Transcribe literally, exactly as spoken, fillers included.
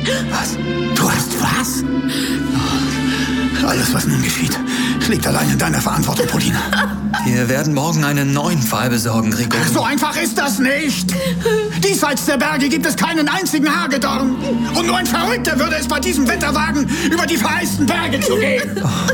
Was? Du hast was? Alles, was nun geschieht, liegt allein in deiner Verantwortung, Polina. Wir werden morgen einen neuen Pfahl besorgen, Grigori. So einfach ist das nicht. Diesseits der Berge gibt es keinen einzigen Hagedorn. Und nur ein Verrückter würde es bei diesem Wetter wagen, über die vereisten Berge zu gehen.